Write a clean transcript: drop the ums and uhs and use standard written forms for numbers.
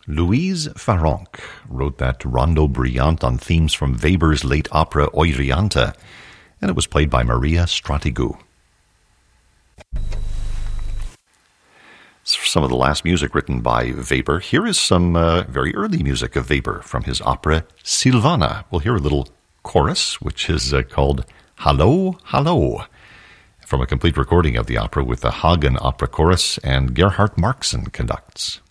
Louise Farrenc wrote that rondo brillante on themes from Weber's late opera Euryanthe, and it was played by Maria Stratigou. Some of the last music written by Weber. Here is some very early music of Weber from his opera Silvana. We'll hear a little chorus, which is called Hallo, Hallo, from a complete recording of the opera with the Hagen Opera Chorus, and Gerhard Markson conducts.